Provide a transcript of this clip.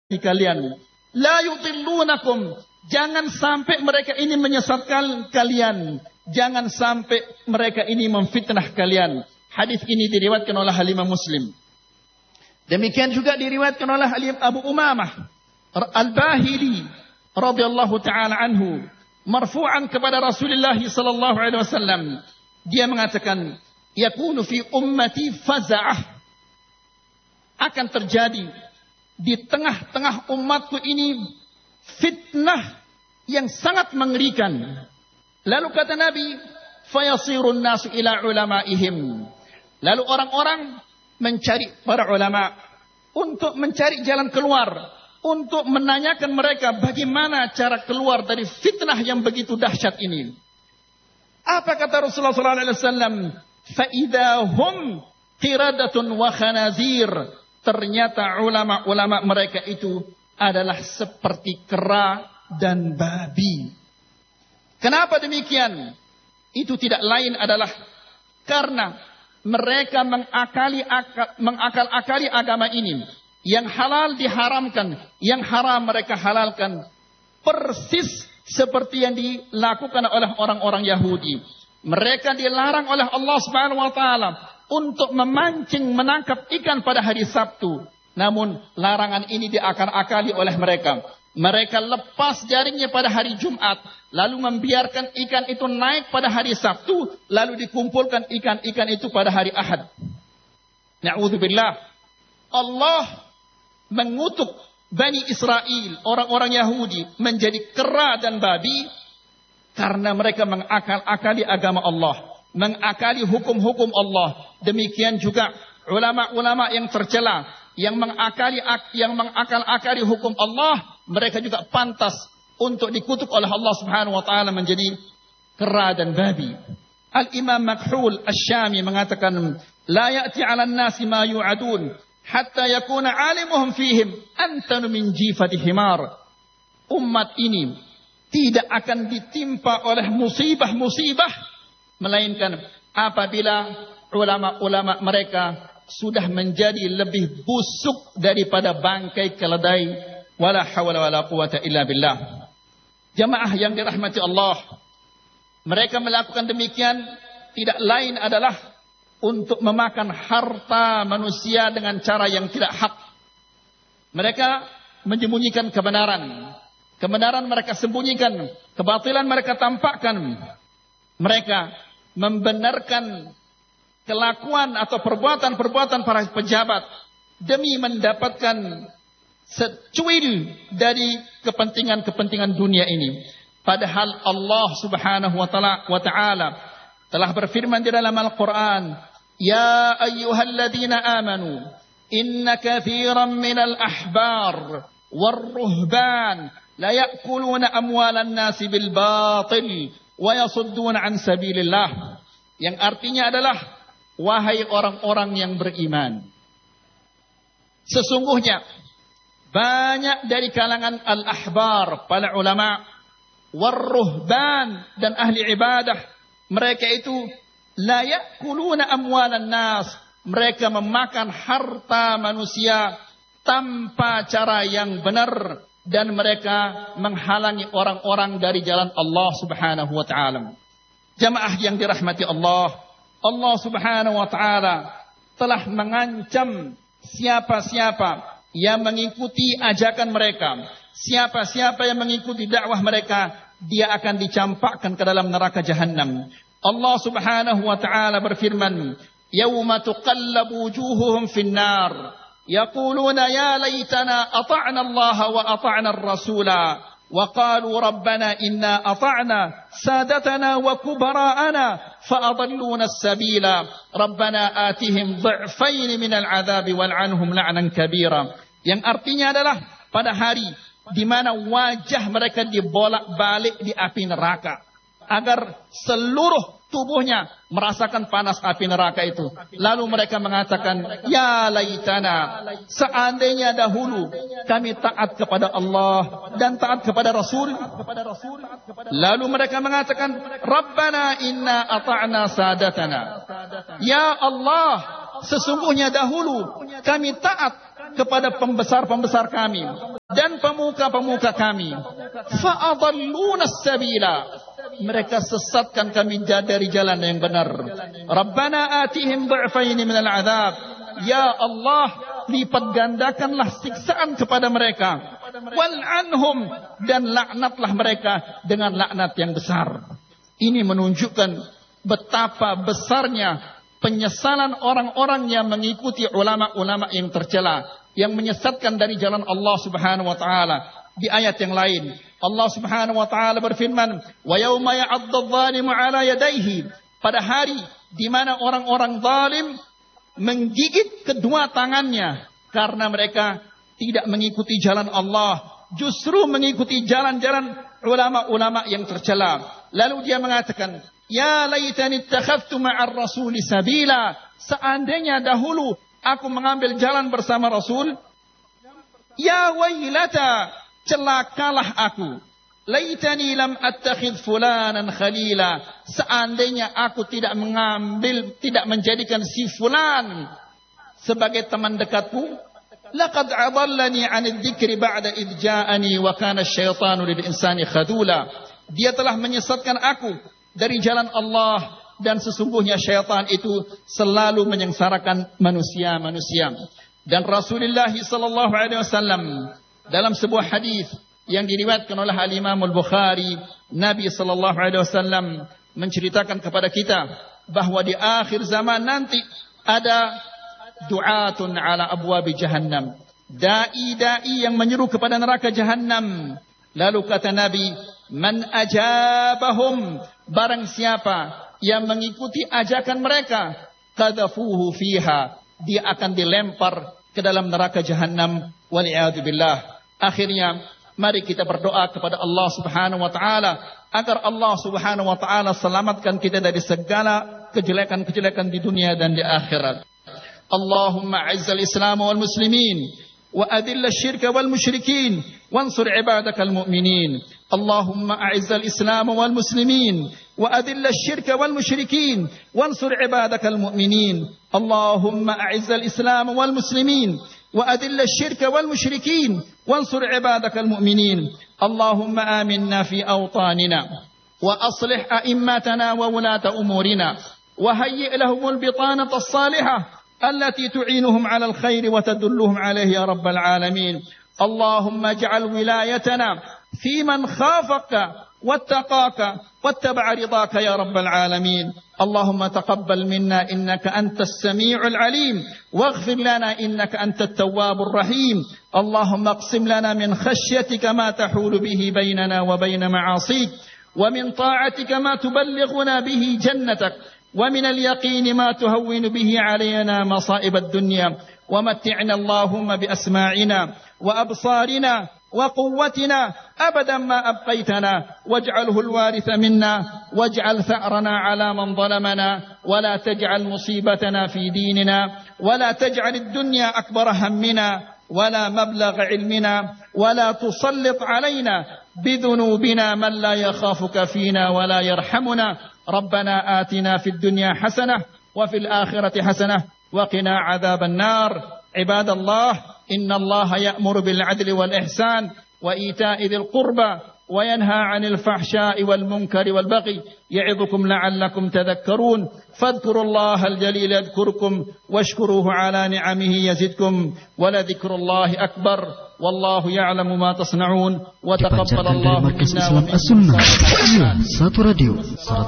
kalian. La yudillunakum, jangan sampai mereka ini menyesatkan kalian. Jangan sampai mereka ini memfitnah kalian. Hadis ini diriwayatkan oleh Imam Muslim. Demikian juga diriwayatkan oleh Abu Umamah Al-Bahili radhiyallahu taala anhu, marfu'an kepada Rasulullah sallallahu alaihi wasallam. Dia mengatakan, yakunu fi ummati faza'ah, akan terjadi di tengah-tengah umatku ini fitnah yang sangat mengerikan. Lalu kata Nabi, fayasirun nasu ila ulamaihim. Lalu orang-orang mencari para ulama untuk mencari jalan keluar, untuk menanyakan mereka bagaimana cara keluar dari fitnah yang begitu dahsyat ini. Apa kata Rasulullah SAW? Fa'idha hum qiradatun wa khanazir. Ternyata ulama-ulama mereka itu adalah seperti kera dan babi. Kenapa demikian? Itu tidak lain adalah karena mereka mengakal-akali agama ini. Yang halal diharamkan, yang haram mereka halalkan. Persis seperti yang dilakukan oleh orang-orang Yahudi. Mereka dilarang oleh Allah Subhanahu wa taala untuk memancing menangkap ikan pada hari Sabtu. Namun larangan ini diakal-akali oleh mereka. Mereka lepas jaringnya pada hari Jumat, lalu membiarkan ikan itu naik pada hari Sabtu, lalu dikumpulkan ikan-ikan itu pada hari Ahad. Na'udzubillah. Allah mengutuk Bani Israel, orang-orang Yahudi, menjadi kera dan babi karena mereka mengakal-akali agama Allah, mengakali hukum-hukum Allah. Demikian juga ulama-ulama yang tercela, yang mengakal-akali hukum Allah, mereka juga pantas untuk dikutuk oleh Allah Subhanahu wa taala menjadi kera dan babi. Al-Imam Makhul Asy-Syami mengatakan, la ya'ti 'alan nasi ma yu'adun hatta yakuna 'alimuhum fihim antanu min jifati himar. Umat ini tidak akan ditimpa oleh musibah-musibah melainkan apabila ulama-ulama mereka sudah menjadi lebih busuk daripada bangkai keledai. Wala hawla wala quwata illa billah. Jamaah yang dirahmati Allah, mereka melakukan demikian tidak lain adalah untuk memakan harta manusia dengan cara yang tidak hak. Mereka menyembunyikan kebenaran. Kebenaran mereka sembunyikan, kebatilan mereka tampakkan. Mereka membenarkan kelakuan atau perbuatan-perbuatan para pejabat demi mendapatkan secuil dari kepentingan-kepentingan dunia ini. Padahal Allah Subhanahu wa ta'ala telah berfirman di dalam Al-Quran, ya ayyuhalladzina amanu inna katsiran minal ahbar warruhban la ya'kuluna amwalan nasi bil batil wa yasudduna an sabilillah. Yang artinya adalah, wahai orang-orang yang beriman, sesungguhnya banyak dari kalangan al-ahbar, para ulama, warruhban, dan ahli ibadah, mereka itu la ya'kuluna amwalan nas, mereka memakan harta manusia tanpa cara yang benar, dan mereka menghalangi orang-orang dari jalan Allah Subhanahu wa ta'ala. Jamaah yang dirahmati Allah, Allah Subhanahu wa ta'ala telah mengancam siapa-siapa yang mengikuti ajakan mereka, siapa-siapa yang mengikuti dakwah mereka, dia akan dicampakkan ke dalam neraka Jahannam. Allah Subhanahu wa ta'ala berfirman, yauma tuqallabu wujuhuhum finnar yaquluna ya laitana ata'na Allah wa ata'na ar-rasula wa qalu rabbana inna ata'na sadatana wa kubara'ana fa'adalluna as-sabila rabbana atihim dhi'fayn min al-'adzabi wal'anhum la'nan kabira. Yang artinya adalah pada hari di mana wajah mereka dibolak-balik di api neraka agar seluruh tubuhnya merasakan panas api neraka itu. Lalu mereka mengatakan, ya laitana, seandainya dahulu kami taat kepada Allah dan taat kepada Rasul. Lalu mereka mengatakan, Rabbana inna ata'na sadatana. Ya Allah, sesungguhnya dahulu kami taat kepada pembesar-pembesar kami dan pemuka-pemuka kami. Fa'adalluna as-sabila. Mereka sesatkan kami dari jalan yang benar. Rabbana atihim du'faini minal azab. Ya Allah, lipat gandakanlah siksaan kepada mereka. Wal'anhum, dan laknatlah mereka dengan laknat yang besar. Ini menunjukkan betapa besarnya penyesalan orang-orang yang mengikuti ulama-ulama yang tercela, yang menyesatkan dari jalan Allah Subhanahu wa taala. Di ayat yang lain, Allah Subhanahu wa taala berfirman, "Wa yauma ya'addu adh-dhalimu 'ala yadayhi." Pada hari di mana orang-orang zalim menggigit kedua tangannya karena mereka tidak mengikuti jalan Allah, justru mengikuti jalan-jalan ulama-ulama yang tercela. Lalu dia mengatakan, "Ya laitani ittakhadhtu ma'ar rasuli sabila." Seandainya dahulu aku mengambil jalan bersama Rasul. Ya wailata, celakalah aku. Laitani lam attakhidh fulanan khalila. Seandainya aku tidak menjadikan si fulan sebagai teman dekatku. Laqad adallani 'anil dzikri ba'da idh ja'ani wa kana asy-syaitanu lil insani khadula. Dia telah menyesatkan aku dari jalan Allah, dan sesungguhnya syaitan itu selalu menyengsarakan manusia-manusia. Dan Rasulullah sallallahu alaihi wasallam dalam sebuah hadis yang diriwayatkan oleh Al-Imam Al-Bukhari, Nabi sallallahu alaihi wasallam menceritakan kepada kita bahwa di akhir zaman nanti ada du'atun ala abwabi jahannam, dai-dai yang menyeru kepada neraka jahannam. Lalu kata Nabi, man ajabahum, barang siapa yang mengikuti ajakan mereka, qadhafuhu fiha, dia akan dilempar ke dalam neraka jahannam, wal'iyadu billah. Akhirnya mari kita berdoa kepada Allah Subhanahu wa taala agar Allah Subhanahu wa taala selamatkan kita dari segala kejelekan-kejelekan di dunia dan di akhirat. Allahumma a'izzal Islam wal muslimin wa adilla syirka wal musyrikin wansur ibadakal mu'minin. Allahumma a'izzal Islam wal muslimin wa adilla syirka wal musyrikin wansur ibadakal mu'minin. Allahumma a'izzal Islam wal muslimin wa adilla syirka wal musyrikin wansur ibadakal mu'minin. Allahumma aminna fi awtanina wa aslih a'immatana wa wulata umurina wa hayyi' lahumul bitanata as-salihah التي تعينهم على الخير وتدلهم عليه يا رب العالمين. اللهم اجعل ولايتنا في من خافك واتقاك واتبع رضاك يا رب العالمين. اللهم تقبل منا إنك أنت السميع العليم واغفر لنا إنك أنت التواب الرحيم. اللهم اقسم لنا من خشيتك ما تحول به بيننا وبين معاصيك ومن طاعتك ما تبلغنا به جنتك ومن اليقين ما تهون به علينا مصائب الدنيا ومتعنا اللهم بأسماعنا وأبصارنا وقوتنا أبدا ما أبقيتنا واجعله الوارث منا واجعل ثأرنا على من ظلمنا ولا تجعل مصيبتنا في ديننا ولا تجعل الدنيا أكبر همنا ولا مبلغ علمنا ولا تسلط علينا بذنوبنا من لا يخافك فينا ولا يرحمنا. ربنا آتنا في الدنيا حسنة وفي الآخرة حسنة وقنا عذاب النار. عباد الله، إن الله يأمر بالعدل والإحسان وإيتاء ذي القربى وينهى عن الفحشاء والمنكر والبغي يعظكم لعلكم تذكرون. فاذكروا الله الجليل يذكركم واشكروه على نعمه يزدكم ولذكر الله أكبر والله يعلم ما تصنعون وتقبل الله منا ومنكم.